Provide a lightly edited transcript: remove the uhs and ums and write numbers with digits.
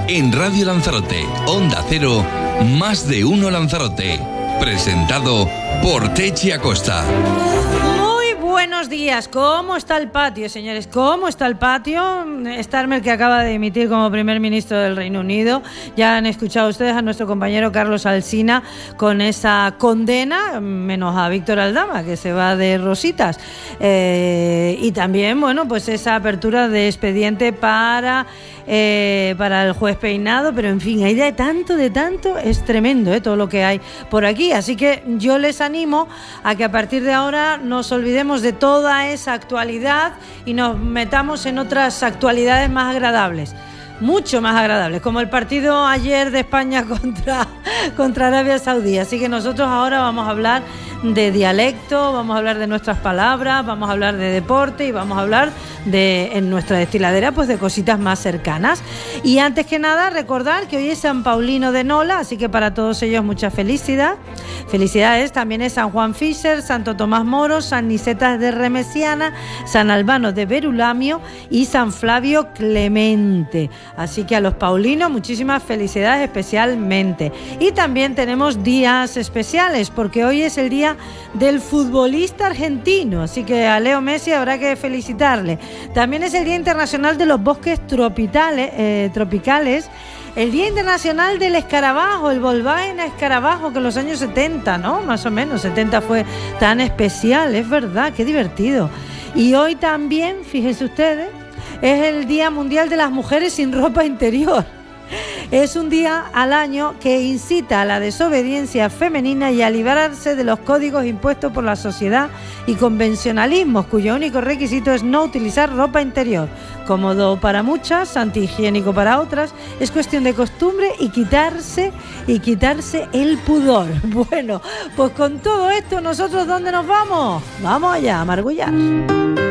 En Radio Lanzarote, Onda Cero, Más de Uno Lanzarote. Presentado por Techi Acosta. Buenos días, ¿cómo está el patio, señores? ¿Cómo está el patio? Starmer, que acaba de dimitir como primer ministro del Reino Unido. Ya han escuchado ustedes a nuestro compañero Carlos Alsina con esa condena, menos a Víctor Aldama, que se va de rositas. Y también, bueno, pues esa apertura de expediente para el juez Peinado, pero en fin, hay de tanto, es tremendo todo lo que hay por aquí. Así que yo les animo a que a partir de ahora nos olvidemos de toda esa actualidad y nos metamos en otras actualidades más agradables, mucho más agradables, como el partido ayer de España contra Arabia Saudí. Así que nosotros ahora vamos a hablar de dialecto, vamos a hablar de nuestras palabras, vamos a hablar de deporte y vamos a hablar en nuestra destiladera, pues de cositas más cercanas. Y antes que nada, recordar que hoy es San Paulino de Nola, así que para todos ellos mucha felicidades. También es San Juan Fischer, Santo Tomás Moro, San Nicetas de Remesiana, San Albano de Verulamio y San Flavio Clemente. Así que a los paulinos muchísimas felicidades especialmente. Y también tenemos días especiales, porque hoy es el día del futbolista argentino, así que a Leo Messi habrá que felicitarle. También es el Día Internacional de los Bosques Tropicales, el Día Internacional del Escarabajo, el Volkswagen Escarabajo, que en los años 70, ¿no? Más o menos, 70 fue tan especial, es verdad, qué divertido. Y hoy también, fíjense ustedes, es el Día Mundial de las Mujeres sin Ropa Interior. Es un día al año que incita a la desobediencia femenina y a librarse de los códigos impuestos por la sociedad y convencionalismos, cuyo único requisito es no utilizar ropa interior. Cómodo para muchas, antihigiénico para otras, es cuestión de costumbre y quitarse el pudor. Bueno, pues con todo esto, ¿nosotros dónde nos vamos? Vamos allá, a margullar.